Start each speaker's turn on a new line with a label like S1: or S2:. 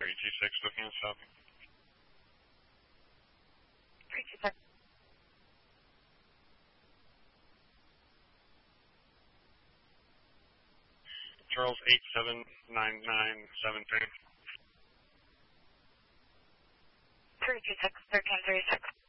S1: 326 looking at stopping.
S2: 326.
S1: Charles 879973.
S2: 326, 1336.